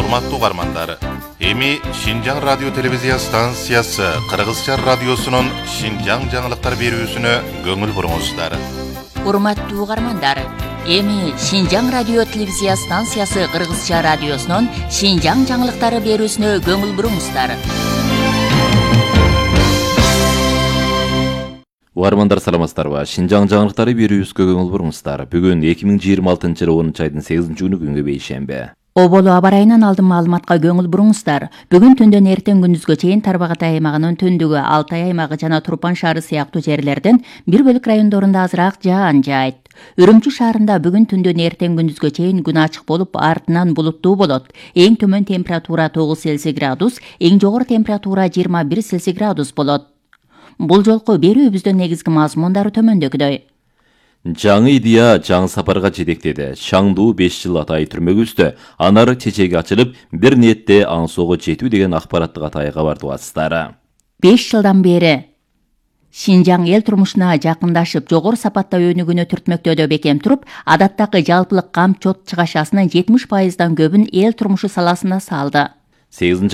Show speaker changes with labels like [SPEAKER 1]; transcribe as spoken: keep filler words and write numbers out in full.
[SPEAKER 1] урматтуу угармандар, эми Шинжаң радио телевизия станциясы Кыргызча радиосунун Шинжаң жаңылыктар берүүсүнө көңүл буруңуздар.
[SPEAKER 2] Урматтуу угармандар, эми Шинжаң радио телевизия станциясы Кыргызча радиосунун Шинжаң жаңылыктары берүүсүнө көңүл буруңуздар.
[SPEAKER 3] Угармандар саламатсыздарбы? Шинжаң жаңылыктары берүүбүзгө көңүл буруңуздар. Бүгүн эки миң жыйырма алтынчы жылы онунчу айдын сегизинчи күнү күнгө бейшемби.
[SPEAKER 2] Оболу аба ырайынан алдын маалыматка көңүл буруңуздар. Бүгүн түндөн эртең күндүзгө чейин Тарбагатай аймагынын түндүгү, Алтай аймагы жана Турпан шаары сыяктуу жерлерден бир бөлүк райондорунда азыраак жаан жаайт. Үрүмчү шаарында бүгүн түндөн эртең күндүзгө чейин күн ачык болуп, артынан булуттуу болот. Эң төмөн температура тогуз Цельсий градус, эң жогору температура жыйырма бир Цельсий градус болот. Бул жолку берүүбүздүн негизги мазмундары төмөндөгүдөй.
[SPEAKER 3] Жаңы идея жаңы сапарга жетектеди. Шаңдуу беш жыл атайы түрмөгө түштү. Анары чечеги ачылып, бир ниетте аңсоого жетүү деген акпараттык атайы кабарды басыстары.
[SPEAKER 2] беш жылдан бери Шинжаң эл турмушуна жакындашып, жогору сапатта өнүгүүнү түртмөктөдө бекем туруп, адаттагы жалпылык кам чот чыгашасынын жетимиш пайыздан көбүн эл турмушу саласына салды.
[SPEAKER 3] сегизинчи